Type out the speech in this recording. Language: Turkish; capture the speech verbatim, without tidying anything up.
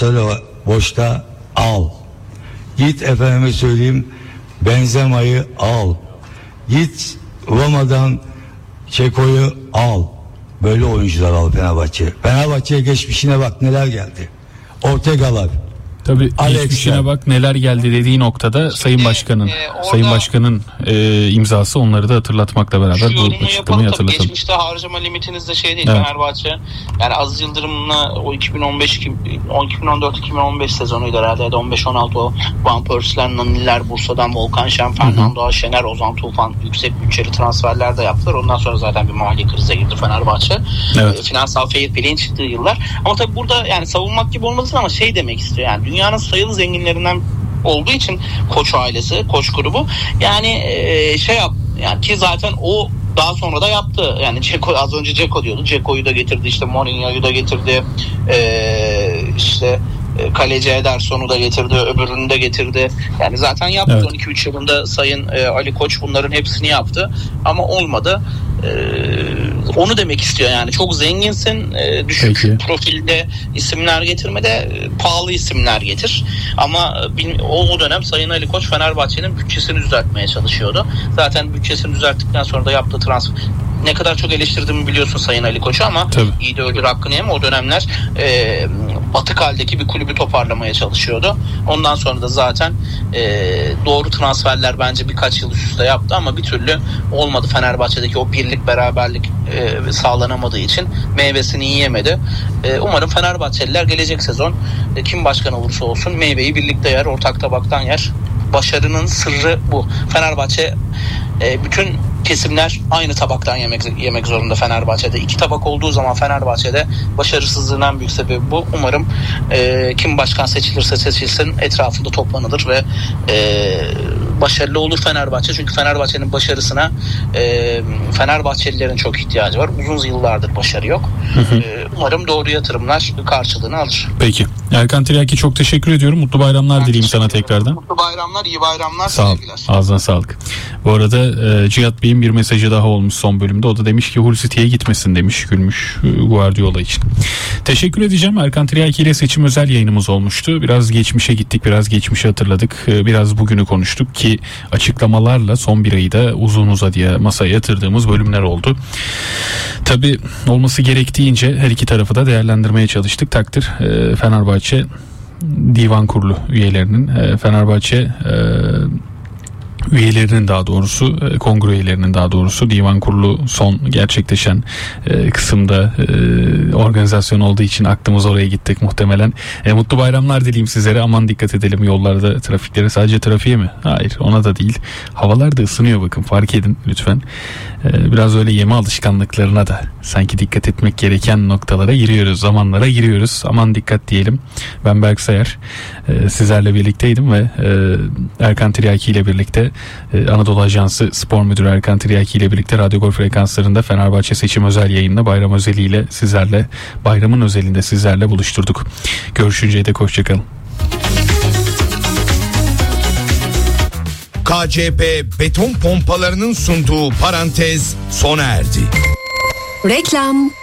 Marcelo boşta, al. Git efendime söyleyeyim Benzema'yı al. Git Roma'dan Çeko'yu al. Böyle oyuncular al Fenerbahçe. Fenerbahçe'ye geçmişine bak neler geldi. Ortegalar. Tabii Alex'ler. geçmişine bak neler geldi dediği noktada Şimdi, Sayın Başkan'ın e, orada, Sayın Başkan'ın e, imzası, onları da hatırlatmakla beraber bu açıklamayı hatırlatalım. Geçmişte harcama limitiniz de şey değil, evet. Fenerbahçe yani Aziz Yıldırım'la o iki bin on beş iki bin on dört iki bin on beş sezonuydu herhalde ya da on beş on altı o Van Persie'ler, Nani'ler, Bursa'dan Volkan Şen, Fernando Şener, Ozan Tufan yüksek bütçeli transferler de yaptılar. Ondan sonra zaten bir mali krize girdi Fenerbahçe. Evet. E, finansal fair play'in çıktığı yıllar. Ama tabii burada yani savunmak gibi olmasın ama şey demek istiyor yani dünyanın sayılı zenginlerinden olduğu için Koç ailesi, Koç grubu yani e, şey yap yani ki zaten o daha sonra da yaptı. Yani Ceko, az önce Ceko diyordu. Ceko'yu da getirdi, işte Mourinho'yu da getirdi. E, işte kaleci Ederson'u da getirdi, öbürünü de getirdi. Yani zaten yaptı. Evet. on iki üç yılında Sayın e, Ali Koç bunların hepsini yaptı. Ama olmadı. E, onu demek istiyor yani. Çok zenginsin. E, düşük Peki. profilde isimler getirmede e, pahalı isimler getir. Ama e, o, o dönem Sayın Ali Koç Fenerbahçe'nin bütçesini düzeltmeye çalışıyordu. Zaten bütçesini düzelttikten sonra da yaptığı transfer. Ne kadar çok eleştirdiğimi biliyorsun Sayın Ali Koç'u ama Tabii. iyi de öldür hakkını yeme. O dönemler e, batık haldeki bir kulübü toparlamaya çalışıyordu. Ondan sonra da zaten e, doğru transferler bence birkaç yıl üst üste yaptı ama bir türlü olmadı. Fenerbahçe'deki o birlik beraberlik e, sağlanamadığı için meyvesini yiyemedi. E, umarım Fenerbahçeliler gelecek sezon e, kim başkan olursa olsun meyveyi birlikte yer, ortak tabaktan yer. Başarının sırrı bu. Fenerbahçe e, bütün kesimler aynı tabaktan yemek yemek zorunda Fenerbahçe'de. İki tabak olduğu zaman Fenerbahçe'de başarısızlığın en büyük sebebi bu. Umarım e, kim başkan seçilirse seçilsin etrafında toplanılır ve e, başarılı olur Fenerbahçe. Çünkü Fenerbahçe'nin başarısına e, Fenerbahçelilerin çok ihtiyacı var. Uzun yıllardır başarı yok. Hı hı. E, umarım doğru yatırımlar karşılığını alır. Peki. Erkan Tiryaki çok teşekkür ediyorum. Mutlu bayramlar ben dileyim sana tekrardan. Mutlu bayramlar, iyi bayramlar. Sağ ol. Sevgiler. Ağzına sağlık. Bu arada e, Cihat Bey'in bir mesajı daha olmuş son bölümde. O da demiş ki Hull City'ye gitmesin demiş, gülmüş Guardiola için. Teşekkür edeceğim. Erkan Tiryaki ile seçim özel yayınımız olmuştu. Biraz geçmişe gittik, biraz geçmişi hatırladık. E, biraz bugünü konuştuk ki açıklamalarla son bir ayı da uzun uzadıya masaya yatırdığımız bölümler oldu. Tabii olması gerektiğince her iki tarafı da değerlendirmeye çalıştık. Takdir e, Fenerbahçe Divan Kurulu üyelerinin, e, Fenerbahçe e, üyelerinin daha doğrusu kongre üyelerinin daha doğrusu divan kurulu son gerçekleşen e, kısımda e, organizasyon olduğu için aklımız oraya gittik muhtemelen. E, mutlu bayramlar dileyim sizlere. Aman dikkat edelim yollarda, trafiklere. Sadece trafiğe mi? Hayır, ona da değil. Havalar da ısınıyor, bakın, fark edin lütfen. E, biraz öyle yeme alışkanlıklarına da sanki dikkat etmek gereken noktalara giriyoruz, zamanlara giriyoruz. Aman dikkat diyelim. Ben Berk Sayar. E, sizlerle birlikteydim ve e, Erkan Tiryaki ile birlikte Anadolu Ajansı Spor Müdürü Erkan Tiryaki ile birlikte Radyo Gol frekanslarında Fenerbahçe seçim özel yayınla bayram özeliyle sizlerle, bayramın özelinde sizlerle buluşturduk. Görüşünceye dek hoşçakalın. K C P beton pompalarının sunduğu parantez sona erdi. Reklam.